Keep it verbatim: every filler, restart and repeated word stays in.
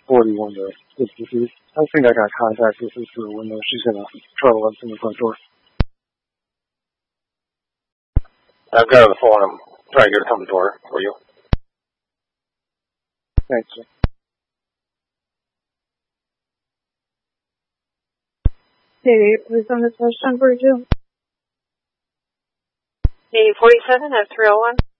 玻璃window. This is, I think I got contact. This is the window. She's going to try to let us in the front door. I've got her on the phone. I'm trying to get her to come to the door for you. Thanks, sir. Hey, please on the first number two. eight forty-seven at three oh one.